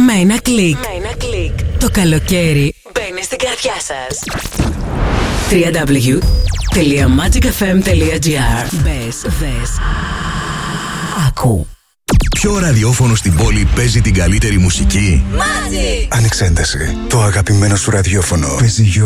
Με ένα κλικ. Το καλοκαίρι μπαίνει στην καρδιά σας. www.magicfm.gr. Μπες, δες, άκου. Ποιο ραδιόφωνο στην πόλη παίζει την καλύτερη μουσική? Magic! Άνοιξε ένταση. Το αγαπημένο σου ραδιόφωνο παίζει